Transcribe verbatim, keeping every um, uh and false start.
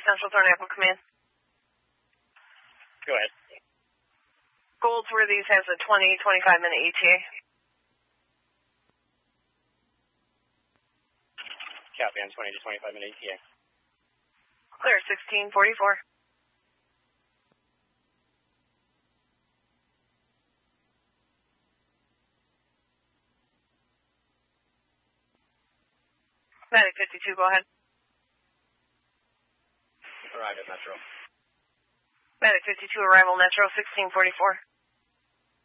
Central Thornapple Command. Go ahead. Goldsworthy's has a twenty, twenty-five minute E T A. Copy on twenty to twenty-five minute E T A. Clear, sixteen forty-four. Medic fifty-two, go ahead. Arrived at Metro. Medic fifty-two, arrival Metro, sixteen forty-four.